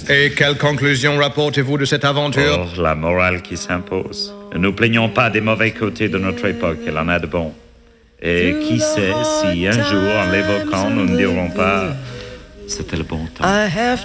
Et quelle conclusion rapportez-vous de cette aventure? Or, la morale qui s'impose. Ne nous plaignons pas des mauvais côtés de notre époque, elle en a de bons. Et qui sait si un jour, en l'évoquant, nous ne dirons pas « c'était le bon temps ».